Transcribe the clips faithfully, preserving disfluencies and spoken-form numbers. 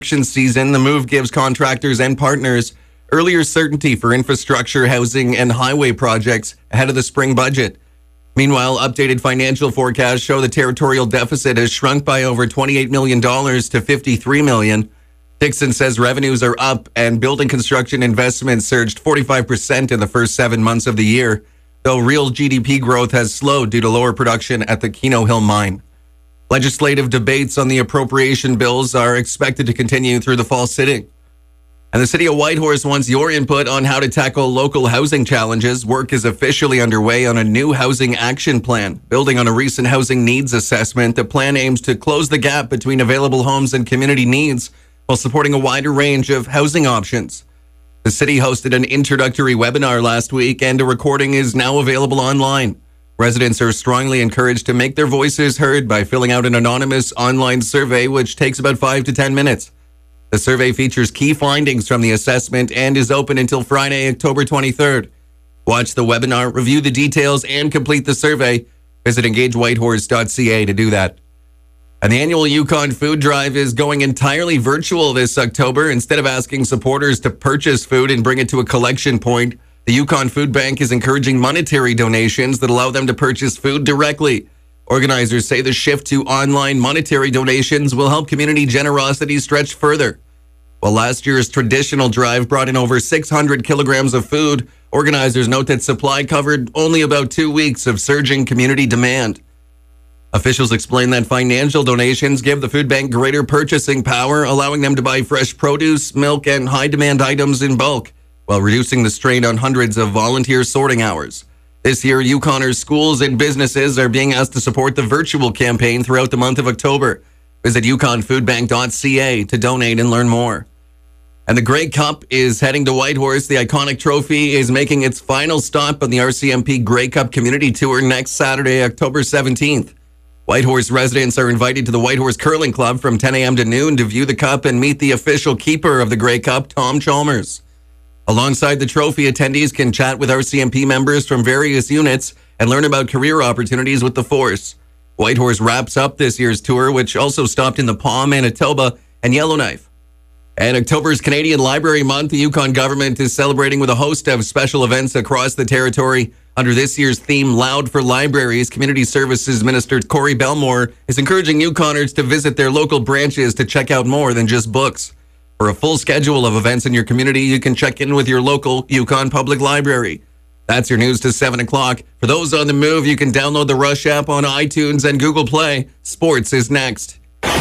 season, the move gives contractors and partners earlier certainty for infrastructure, housing, and highway projects ahead of the spring budget. Meanwhile, updated financial forecasts show the territorial deficit has shrunk by over twenty-eight million dollars to fifty-three million dollars. Dixon says revenues are up and building construction investments surged forty-five percent in the first seven months of the year, though real G D P growth has slowed due to lower production at the Keno Hill mine. Legislative debates on the appropriation bills are expected to continue through the fall sitting. And the City of Whitehorse wants your input on how to tackle local housing challenges. Work is officially underway on a new housing action plan. Building on a recent housing needs assessment, the plan aims to close the gap between available homes and community needs while supporting a wider range of housing options. The city hosted an introductory webinar last week, and a recording is now available online. Residents are strongly encouraged to make their voices heard by filling out an anonymous online survey, which takes about five to ten minutes. The survey features key findings from the assessment and is open until Friday, October twenty-third. Watch the webinar, review the details, and complete the survey. Visit engage whitehorse dot c a to do that. And the annual Yukon Food Drive is going entirely virtual this October. Instead of asking supporters to purchase food and bring it to a collection point, the Yukon Food Bank is encouraging monetary donations that allow them to purchase food directly. Organizers say the shift to online monetary donations will help community generosity stretch further. While last year's traditional drive brought in over six hundred kilograms of food, organizers note that supply covered only about two weeks of surging community demand. Officials explain that financial donations give the food bank greater purchasing power, allowing them to buy fresh produce, milk, and high-demand items in bulk, while reducing the strain on hundreds of volunteer sorting hours. This year, Yukoners, schools, and businesses are being asked to support the virtual campaign throughout the month of October. Visit yukon food bank dot c a to donate and learn more. And the Grey Cup is heading to Whitehorse. The iconic trophy is making its final stop on the R C M P Grey Cup Community Tour next Saturday, October seventeenth. Whitehorse residents are invited to the Whitehorse Curling Club from ten a.m. to noon to view the cup and meet the official keeper of the Grey Cup, Tom Chalmers. Alongside the trophy, attendees can chat with R C M P members from various units and learn about career opportunities with the force. Whitehorse wraps up this year's tour, which also stopped in the Pas, Manitoba, and Yellowknife. And October's Canadian Library Month, the Yukon government is celebrating with a host of special events across the territory. Under this year's theme, Loud for Libraries, Community Services Minister Corey Belmore is encouraging Yukoners to visit their local branches to check out more than just books. For a full schedule of events in your community, you can check in with your local Yukon Public Library. That's your news to seven o'clock. For those on the move, you can download the Rush app on iTunes and Google Play. Sports is next.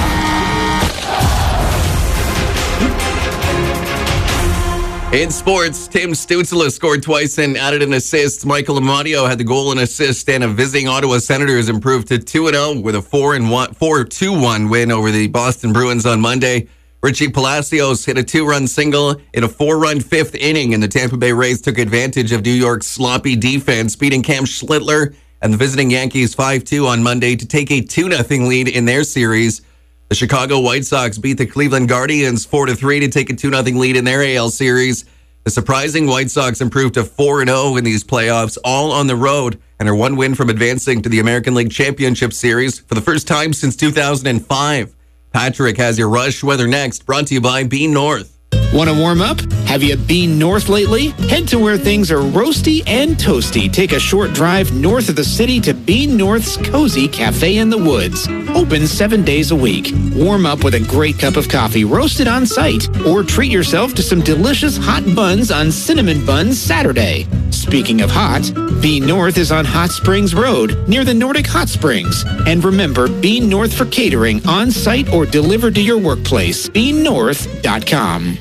In sports, Tim Stützle scored twice and added an assist. Michael Amadio had the goal and assist, and a visiting Ottawa Senators improved to two and oh with a four two one win over the Boston Bruins on Monday. Richie Palacios hit a two-run single in a four-run fifth inning, and the Tampa Bay Rays took advantage of New York's sloppy defense, beating Cam Schlittler and the visiting Yankees five two on Monday to take a two nothing lead in their series. The Chicago White Sox beat the Cleveland Guardians four to three to take a two nothing lead in their A L series. The surprising White Sox improved to four and oh in these playoffs, all on the road, and are one win from advancing to the American League Championship Series for the first time since two thousand five. Patrick has your Rush weather next, brought to you by Bean North. Want to warm up? Have you been north lately? Head to where things are roasty and toasty. Take a short drive north of the city to Bean North's Cozy Cafe in the Woods. Open seven days a week. Warm up with a great cup of coffee roasted on site. Or treat yourself to some delicious hot buns on Cinnamon Buns Saturday. Speaking of hot, Bean North is on Hot Springs Road near the Nordic Hot Springs. And remember, Bean North for catering on site or delivered to your workplace. bean north dot com.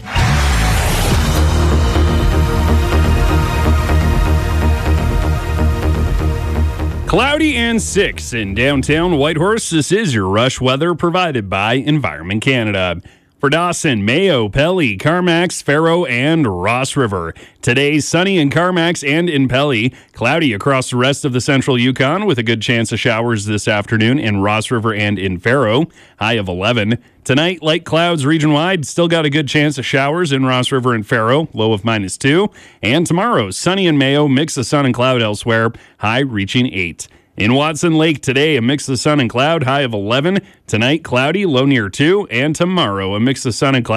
Cloudy and six in downtown Whitehorse. This is your Rush weather provided by Environment Canada. For Dawson, Mayo, Pelly, Carmacks, Faro, and Ross River. Today, sunny in Carmacks and in Pelly. Cloudy across the rest of the central Yukon with a good chance of showers this afternoon in Ross River and in Faro. High of eleven. Tonight, light clouds region-wide. Still got a good chance of showers in Ross River and Faro. Low of minus two. And tomorrow, sunny in Mayo, mix of sun and cloud elsewhere. High reaching eight. In Watson Lake today, a mix of sun and cloud, high of eleven. Tonight, cloudy, low near two. And tomorrow, a mix of sun and cloud.